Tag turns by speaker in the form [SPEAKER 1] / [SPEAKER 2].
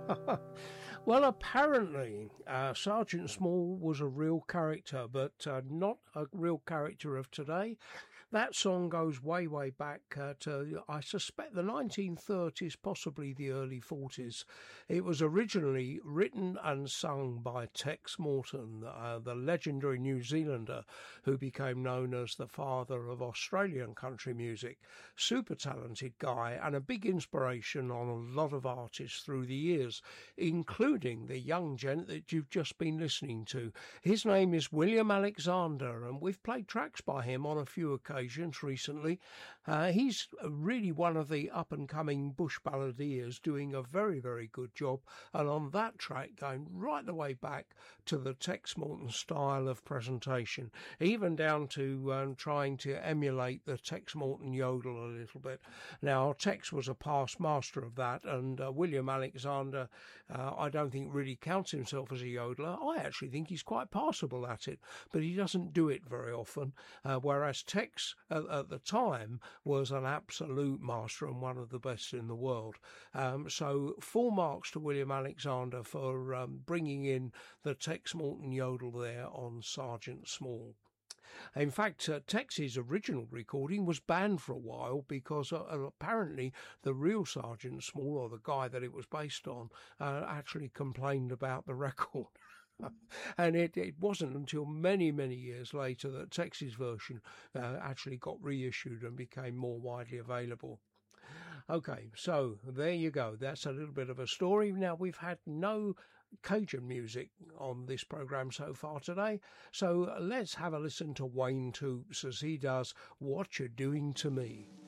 [SPEAKER 1] Well, apparently, Sergeant Small was a real character, but not a real character of today. That song goes way, way back to, I suspect, the 1930s, possibly the early 40s. It was originally written and sung by Tex Morton, the legendary New Zealander who became known as the father of Australian country music. Super talented guy and a big inspiration on a lot of artists through the years, including the young gent that you've just been listening to. His name is William Alexander, and we've played tracks by him on a few occasions recently. He's really one of the up-and-coming bush balladeers, doing a very, very good job, and on that track going right the way back to the Tex Morton style of presentation, even down to trying to emulate the Tex Morton yodel a little bit. Now, Tex was a past master of that, and William Alexander, I don't think really counts himself as a yodeler. I actually think he's quite passable at it, but he doesn't do it very often, whereas Tex at the time was an absolute master and one of the best in the world. So full marks to William Alexander for bringing in the Tex Morton yodel there on Sergeant Small. In fact, Tex's original recording was banned for a while because apparently the real Sergeant Small, or the guy that it was based on, actually complained about the record. And it wasn't until many, many years later that Tex's version actually got reissued and became more widely available. Okay, so there you go. That's a little bit of a story. Now, we've had no Cajun music on this program so far today, so let's have a listen to Wayne Toups as he does What You're Doing to Me.